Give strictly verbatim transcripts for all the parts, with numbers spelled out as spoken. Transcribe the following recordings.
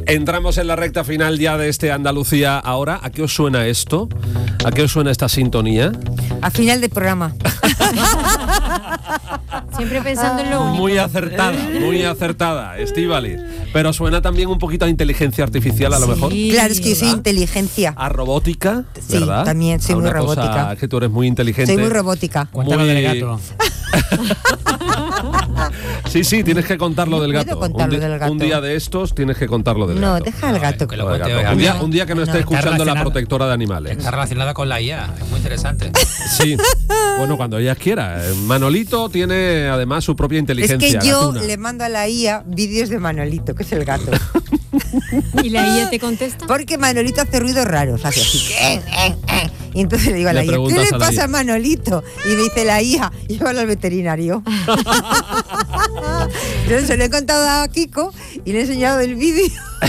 Entramos en la recta final ya de este Andalucía Ahora. ¿A qué os suena esto? ¿A qué os suena esta sintonía? A final de programa. Siempre pensando en lo único. Muy acertada, muy acertada, Estíbaliz. Pero suena también un poquito a inteligencia artificial, a lo Sí, mejor. claro, es que yo soy ¿verdad? inteligencia. A robótica, Sí, ¿verdad? también soy A muy una cosa robótica. que tú eres muy inteligente. Soy muy robótica. Cuéntalo Muy- del gato. Sí, sí, tienes que contarlo del ¿Puedo gato. contar un, lo di- del gato? un día de estos tienes que contarlo del No, gato. deja al gato. que lo Lo del cuente gato. hoy, Un día, amigo. un día que no, No, esté está escuchando la relacionado. protectora de animales. Está relacionada con la I A, es muy interesante. Sí, bueno, cuando ella quiera. Eh, Manolito tiene además su propia Es inteligencia. que yo gatuna. le mando a la I A vídeos de Manolito, que es el gato. ¿Y la I A te contesta? Porque Manolito hace ruidos raros, hace así. eh, eh, eh. Y entonces le digo a la Le I A, ¿qué preguntas le a la I pasa A. a Manolito? Y me dice la I A, llévalo al veterinario. Entonces se lo he contado a Kiko y le he enseñado el vídeo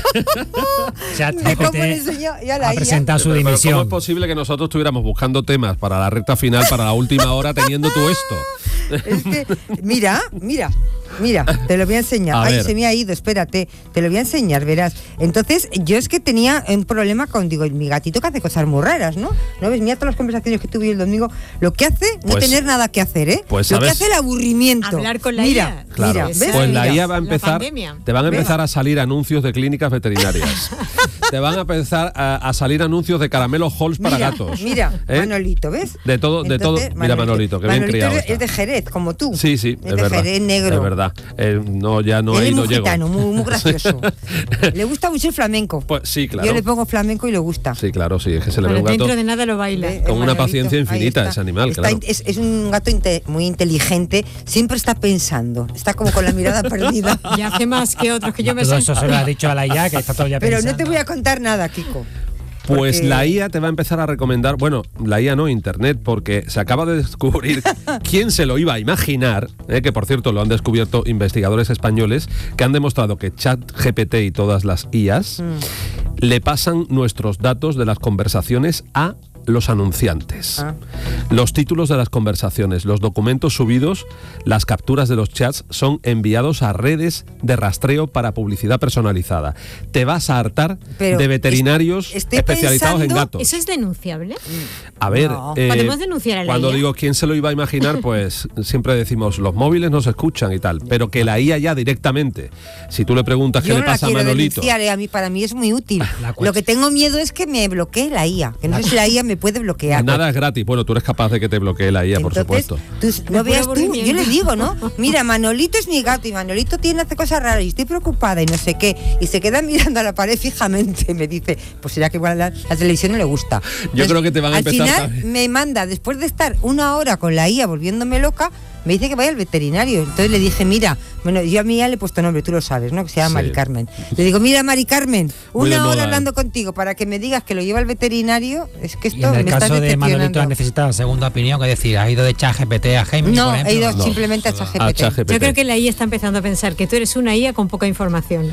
Chat de cómo le G P T enseñó yo a la ha I A. presentado su Pero, pero ¿cómo es dimisión. posible que nosotros estuviéramos buscando temas para la recta final, para la última hora, teniendo tú esto? Es que, mira, mira, mira, te lo voy a enseñar. A Ay, ver. se me ha ido, espérate, te lo voy a enseñar, verás. Entonces, yo es que tenía un problema con, digo, mi gatito que hace cosas muy raras, ¿no? ¿No ves? Mira todas las conversaciones que tuve el domingo. Lo que hace, no Pues- tener nada que hacer, ¿eh? pues, lo que ¿sabes? hace el aburrimiento. Hablar con la mira, I A. Claro, Mira, Esa ¿ves? pues la Mira. I A va a La empezar, pandemia. te van a Venga. empezar a salir anuncios de clínicas veterinarias. Te van a empezar a, a salir anuncios de caramelos Halls para Mira, gatos. Mira, ¿Eh? Manolito, ¿ves? De todo, de todo. Entonces, Mira Manolito, que bien Manolito criado es, está. es de Jerez, como tú. Sí, sí, es, es de verdad. Jerez negro. Es verdad. Eh, no, ya no, Él ahí es no muy llego. gitano, muy, muy gracioso. Le gusta mucho el flamenco. Pues sí, claro. Yo le pongo flamenco y le gusta. Sí, claro, sí, es que se le ve Bueno, un gato. dentro de nada lo baila. ¿Ve? Con El una Manolito, paciencia ahí infinita está. ese animal, Está claro. in- es, es un gato inte- muy inteligente, siempre está pensando, está como con la mirada perdida. Y hace más que otros que yo me Todo sé. eso se lo ha dicho a la I A, que está todavía Pero pensando. no te voy a contar nada, Kiko. Pues porque- la I A te va a empezar a recomendar, bueno, la I A no, Internet, porque se acaba de descubrir quién se lo iba a imaginar, eh, que por cierto lo han descubierto investigadores españoles, que han demostrado que ChatGPT y todas las I As Mm. le pasan nuestros datos de las conversaciones a los anunciantes. Ah. Los títulos de las conversaciones, los documentos subidos, las capturas de los chats son enviados a redes de rastreo para publicidad personalizada. Te vas a hartar Pero de veterinarios est- estoy especializados en pensando- gatos. ¿Eso es denunciable? A ver, No. eh, ¿Podemos denunciar a la cuando I A? digo quién se lo iba a imaginar, pues siempre decimos los móviles nos escuchan y tal, pero que la I A ya directamente, si tú le preguntas qué Yo le no la pasa a quiero Manolito, denunciar, eh, a mí, para mí es muy útil. La Lo que tengo miedo es que me bloquee la I A, que no sé si la I A me puede bloquear. nada es gratis. Bueno, tú eres capaz de que te bloquee la I A, por Entonces, supuesto. tú no puro veas tú, yo aburrimiento. le digo, ¿no? Mira, Manolito es mi gato y Manolito tiene hace cosas raras y estoy preocupada y no sé qué. Y se queda mirando a la pared fijamente y me dice, pues será que igual la, la televisión no le gusta. Yo creo que te van a al empezar final también. me manda, después de estar una hora con la I A volviéndome loca, me dice que vaya al veterinario. Entonces le dije, mira, bueno, yo a mi I A le he puesto nombre, tú lo sabes, ¿no? Que se llama Sí. Mari Carmen. Le digo, mira, Mari Carmen, Muy de una moda, hora ¿eh? hablando contigo para que me digas que lo lleva al veterinario, es que Y esto en el me está caso de Manolito decepcionando. ha necesitado segunda opinión, que decir, ha ido de ChatGPT a Gemini, No, por ejemplo. he ido No. simplemente a A ChatGPT. ChatGPT. Yo creo que la I A está empezando a pensar que tú eres una I A con poca información.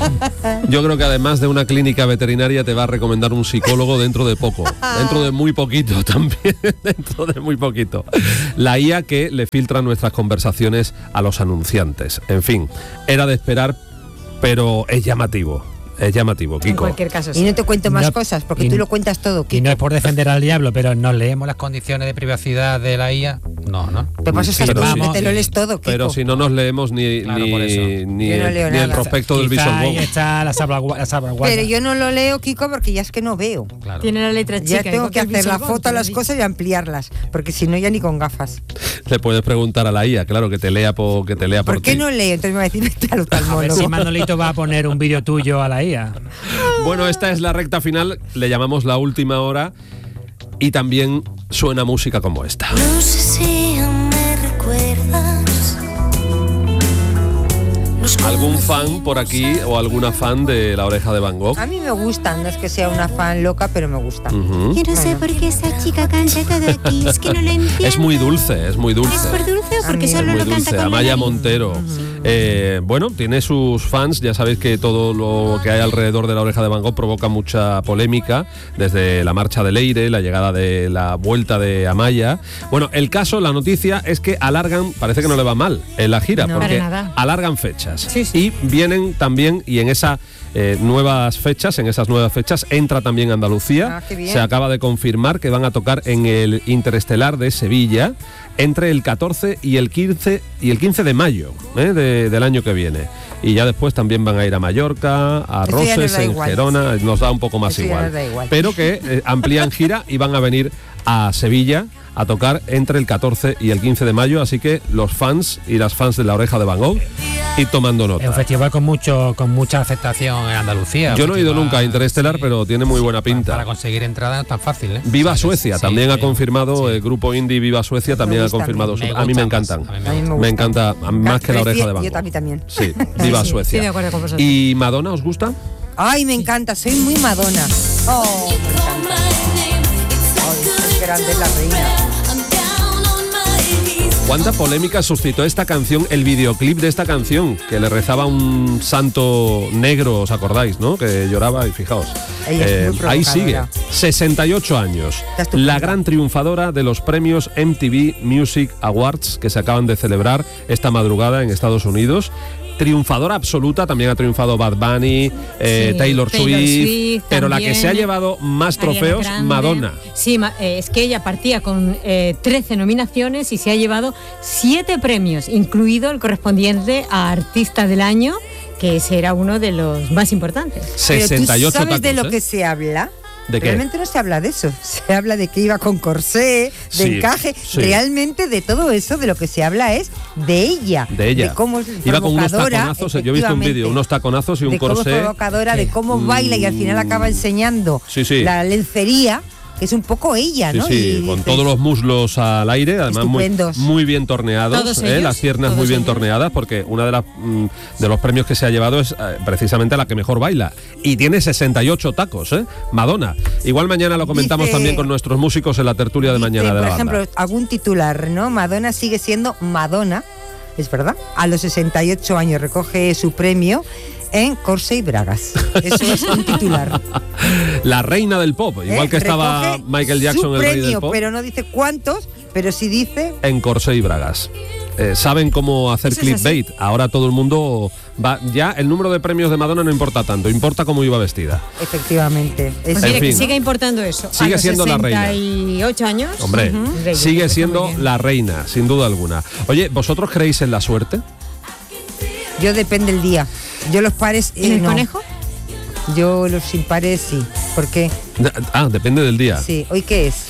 Yo creo que además de una clínica veterinaria te va a recomendar un psicólogo dentro de poco, dentro de muy poquito también, dentro de muy poquito. La I A que le filtra nuestras conversaciones a los anunciantes. En fin, era de esperar, pero es llamativo, es llamativo, En Kiko. cualquier caso. Y sí. no te cuento más No, cosas, porque y- tú lo cuentas todo. Y Kiko. no es por defender al diablo, pero ¿nos leemos las condiciones de privacidad de la I A? No, ¿no? Te pasas Sí, esas pero cosas, sí. que te lo lees todo, Kiko. Pero si no nos leemos ni, Claro, ni, por eso. ni, Yo no el, leo ni el nada. prospecto del Quizá Visual ahí Book. está la salvagua- la salvaguarda. Pero yo no lo leo, Kiko, porque ya es que no veo. Claro. Tiene la letra chica. Ya tengo igual que el hacer la Visual Book, foto a te lo las digo. cosas y ampliarlas, porque si no ya ni con gafas. Le puedes preguntar a la I A, claro, que te lea por, que te lea por, ¿Por qué ti. no leo? Entonces me va a decir, vete al A ver oftalmólogo. si Manolito va a poner un vídeo tuyo a la I A. Bueno, esta es la recta final, le llamamos la última hora y también suena música como esta. No sé si aún me recuerdas. Los ¿Algún colores fan de por aquí rosa. o alguna fan de La Oreja de Van Gogh? A mí me gustan, no es que sea una fan loca, pero me gusta. Ujú. Yo no sé por qué esa chica canta todo aquí, es que no lo entiendo. Es muy dulce, es muy dulce. ¿Es por dulce o A porque mí solo Es muy lo canta dulce. con la Amaya nariz? Montero. Eh, bueno, tiene sus fans, ya sabéis que todo lo que hay alrededor de La Oreja de Van Gogh provoca mucha polémica, desde la marcha de Leire, la llegada de la vuelta de Amaya. Bueno, el caso, la noticia es que alargan, parece que no le va mal en la gira, No. porque Para nada. alargan fechas. Sí, sí. Y vienen también, y en esa eh, nuevas fechas, en esas nuevas fechas entra también Andalucía. Ah, qué bien. Se acaba de confirmar que van a tocar en el Interestelar de Sevilla entre el catorce y el quince y el quince de mayo ¿eh? de, del año que viene. Y ya después también van a ir a Mallorca, a Eso ya nos Roses, da en igual. Gerona, nos da un poco más Eso ya igual. nos da igual. Pero que eh, amplían gira y van a venir a Sevilla a tocar entre el catorce y el quince de mayo, así que los fans y las fans de La Oreja de Van Gogh, y tomando nota. Es un festival con mucho con mucha aceptación en Andalucía. Yo no he ido Festival, nunca a Interestelar, sí, pero tiene muy buena para- pinta. Para conseguir entrada no es tan fácil, ¿eh? Viva O sea, que Suecia, sí, también sí, ha confirmado sí. el grupo indie Viva Suecia, también ha gustan, confirmado. me su- a mí me gustan más, encantan. a mí A mí me Me gusta. encanta, a- más que La Oreja de Van Yo Gogh. también, también. Sí, Viva Sí, Suecia. estoy de acuerdo con vosotros. ¿Y Madonna os gusta? Ay, me encanta, soy muy Madonna. Oh, me encanta. Ay, qué grande es la reina. ¿Cuánta polémica suscitó esta canción, el videoclip de esta canción, que le rezaba un santo negro, ¿os acordáis, no? Que lloraba y fijaos. Ella es muy ahí provocadora. sigue, sesenta y ocho años, Está estupenda. la gran triunfadora de los premios M T V Music Awards que se acaban de celebrar esta madrugada en Estados Unidos. Triunfadora absoluta, también ha triunfado Bad Bunny, eh, Sí, Taylor, Taylor Swift, Swift pero la que también. se ha llevado más Ariana trofeos, Grande. Madonna. Sí, ma- eh, es que ella partía con eh, trece nominaciones y se ha llevado siete premios, incluido el correspondiente a Artista del Año, que ese era uno de los más importantes. sesenta y ocho Pero tú sabes de tacos, lo ¿eh? que se habla. ¿De qué? Realmente no se habla de eso. Se habla de que iba con corsé, de Sí, encaje. sí. Realmente de todo eso, de lo que se habla es de ella. De ella. De cómo es Iba con unos provocadora, taconazos, yo he visto un efectivamente. vídeo, unos taconazos y un de cómo es corsé. provocadora, de cómo Mm. baila y al final acaba enseñando Sí, sí. la lencería, que es un poco ella, Sí, ¿no? sí, Y con dices, todos los muslos al aire, además muy, Estupendos. muy bien torneados, Todos ¿eh? ellos, las piernas muy todos bien ellos. torneadas, porque una de las mm, de los premios que se ha llevado es eh, precisamente la que mejor baila y tiene sesenta y ocho tacos, ¿eh? Madonna. Igual mañana lo comentamos Dice- también con nuestros músicos en la tertulia de dice, mañana de por la ejemplo, banda. algún titular, ¿no? Madonna sigue siendo Madonna, es verdad. A los sesenta y ocho años recoge su premio en corsé y bragas. Eso es un titular. La reina del pop, igual ¿eh? que estaba Recoge Michael Jackson, su el rey premio, del pop, pero no dice cuántos, pero sí dice en corsé y bragas. Eh, saben cómo hacer Eso es así. clickbait. Ahora todo el mundo va. Ya el número de premios de Madonna no importa tanto, importa cómo iba vestida. efectivamente. Pues eso. En mira, que fin. siga importando eso. Sigue a los siendo la reina. sesenta y ocho años. Hombre, Ujú. Reina, sigue está siendo muy bien. la reina, sin duda alguna. Oye, ¿vosotros creéis en la suerte? Yo depende del día. Yo los pares eh, ¿En el no. conejo? Yo los impares sí. ¿Por qué? Ah, depende del día. Sí. ¿Hoy qué es?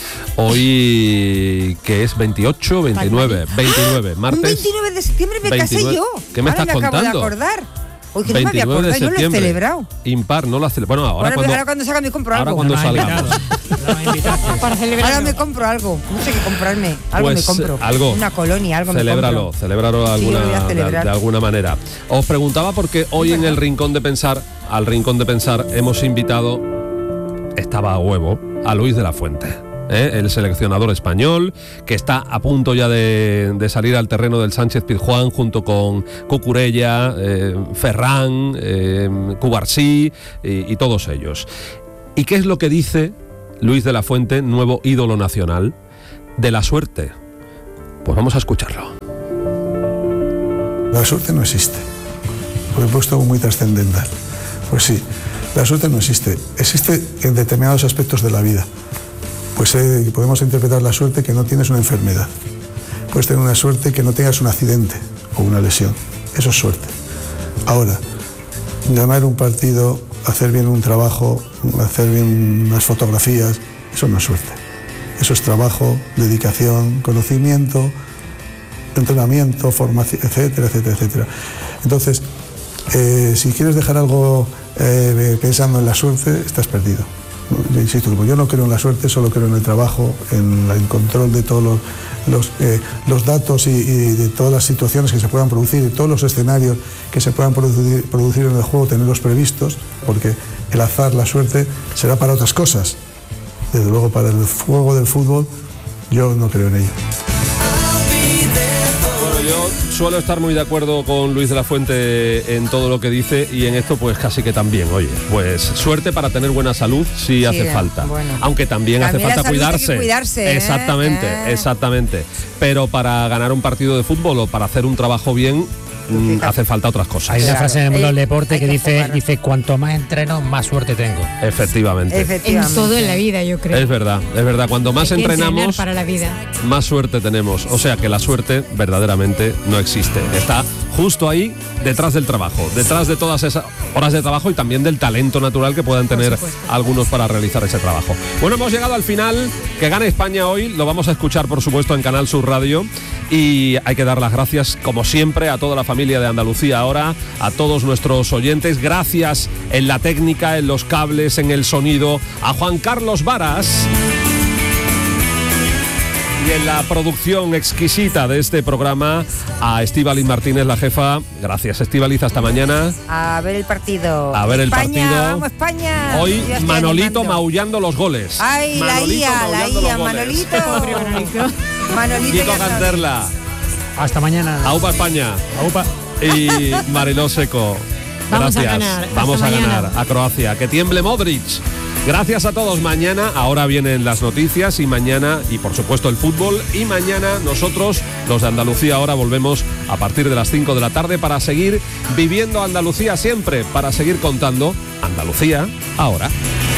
Hoy, que es veintiocho, veintinueve, veintinueve, Un martes. veintinueve de septiembre me casé veintinueve. yo. ¿Qué me Ahora estás me acabo contando? de acordar. Hoy que no me había veintinueve de acordado, yo no lo he septiembre. celebrado. Impar, no lo has celebrado. Bueno, ahora, Ahora, cuando, ahora cuando salga me compro ahora algo. cuando No me has salgamos. invitado, no me invitaste. Para celebrar. Ahora me compro algo. No sé qué comprarme. Algo Pues, me compro. algo. Una colonia, algo Celébralo, me compro. celébralo de Sí, alguna, lo voy a de, celebrar. de alguna manera. Os preguntaba porque hoy en el Rincón de Pensar, al Rincón de Pensar, hemos invitado, estaba a huevo, a Luis de la Fuente. ¿eh? El seleccionador español, que está a punto ya de, de salir al terreno del Sánchez Pizjuán junto con Cucurella, eh, Ferran, eh, Cubarsí y, y todos ellos. ¿Y qué es lo que dice Luis de la Fuente, nuevo ídolo nacional, de la suerte? Pues vamos a escucharlo. La suerte no existe. Por he puesto algo muy trascendental. Pues sí, la suerte no existe. Existe en determinados aspectos de la vida. Pues eh, podemos interpretar la suerte que no tienes una enfermedad. Puedes tener una suerte que no tengas un accidente o una lesión. Eso es suerte. Ahora, ganar un partido, hacer bien un trabajo, hacer bien unas fotografías, eso no es suerte. Eso es trabajo, dedicación, conocimiento, entrenamiento, formación, etcétera, etcétera, etcétera. Entonces, eh, si quieres dejar algo eh, pensando en la suerte, estás perdido. Yo insisto, como yo no creo en la suerte, solo creo en el trabajo, en el control de todos los, los, eh, los datos y, y de todas las situaciones que se puedan producir, de todos los escenarios que se puedan producir, producir en el juego, tenerlos previstos, porque el azar, la suerte, será para otras cosas. Desde luego, para el juego del fútbol, yo no creo en ello. Bueno, yo suelo estar muy de acuerdo con Luis de la Fuente en todo lo que dice y en esto pues casi que también, oye, pues suerte para tener buena salud si Sí, hace falta, bueno. aunque también, También hace la falta salud hay que cuidarse. cuidarse, ¿eh? Exactamente, Eh. exactamente. Pero para ganar un partido de fútbol o para hacer un trabajo bien, mm, hace falta otras cosas. Hay una Claro. frase en el mundo del Hay- deporte hay que que dice, enfocarlo. dice, cuanto más entreno, más suerte tengo. Efectivamente. En Efectivamente. todo en la vida, yo creo. Es verdad, es verdad. Cuando más Hay que entrenar entrenamos, para la vida. más suerte tenemos. O sea que la suerte verdaderamente no existe. Está justo ahí, detrás del trabajo, detrás de todas esas horas de trabajo y también del talento natural que puedan tener supuesto. algunos para realizar ese trabajo. Bueno, hemos llegado al final. Que gane España hoy, lo vamos a escuchar por supuesto en Canal Sur Radio, y hay que dar las gracias como siempre a toda la familia de Andalucía Ahora, a todos nuestros oyentes. Gracias en la técnica, en los cables, en el sonido, a Juan Carlos Varas. Y en la producción exquisita de este programa, a Estíbaliz Martínez, la jefa. Gracias, Estíbaliz, hasta mañana. A ver el partido. A ver el España, partido. Vamos, España. Hoy Yo estoy Manolito animando. maullando los goles. Ay, la Manolito I A, la maullando I A, los goles. Manolito. Pobre Manolito. Manolito Kiko ya sabe. Canterla, Hasta mañana. Aupa España. Aupa. Y Mariló Seco. Vamos a Gracias. ganar. Hasta Vamos a mañana. ganar a Croacia. Que tiemble Modric. Gracias a todos. Mañana, ahora vienen las noticias y mañana, y por supuesto el fútbol. Y mañana nosotros, los de Andalucía Ahora, volvemos a partir de las cinco de la tarde para seguir viviendo Andalucía siempre, para seguir contando Andalucía Ahora.